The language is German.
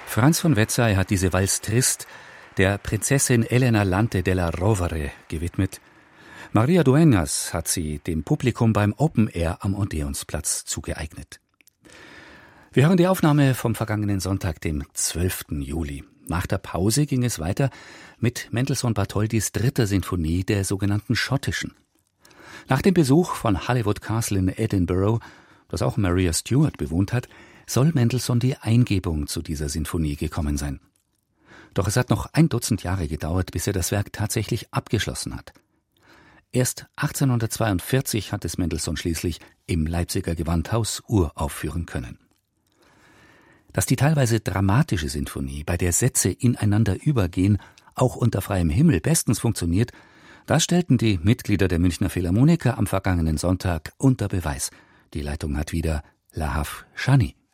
Franz von Wetzey hat diese Valse Triste der Prinzessin Elena Lante della Rovere gewidmet. Maria Dueñas hat sie dem Publikum beim Open Air am Odeonsplatz zugeeignet. Wir hören die Aufnahme vom vergangenen Sonntag, dem 12. Juli. Nach der Pause ging es weiter mit Mendelssohn-Bartholdys 3. Sinfonie, der sogenannten schottischen. Nach dem Besuch von Holywood Castle in Edinburgh, das auch Maria Stuart bewohnt hat, soll Mendelssohn die Eingebung zu dieser Sinfonie gekommen sein. Doch es hat noch 1 Dutzend Jahre gedauert, bis er das Werk tatsächlich abgeschlossen hat. Erst 1842 hat es Mendelssohn schließlich im Leipziger Gewandhaus uraufführen können. Dass die teilweise dramatische Sinfonie, bei der Sätze ineinander übergehen, auch unter freiem Himmel bestens funktioniert, das stellten die Mitglieder der Münchner Philharmoniker am vergangenen Sonntag unter Beweis. Die Leitung hat wieder Lahav Shani.